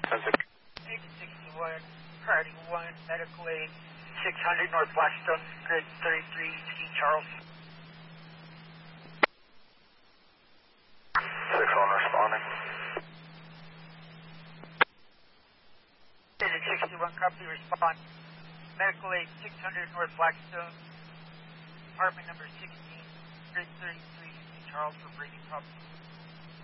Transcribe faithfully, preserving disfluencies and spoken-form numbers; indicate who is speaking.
Speaker 1: Agent sixty-one, priority one, medical aid, six hundred North Blackstone, grid thirty-three, East Charles.
Speaker 2: six one responding.
Speaker 1: Agent sixty-one, copy, respond. Medical aid, six hundred North Blackstone, apartment number sixteen, grid thirty-three, East Charles, for breathing problems.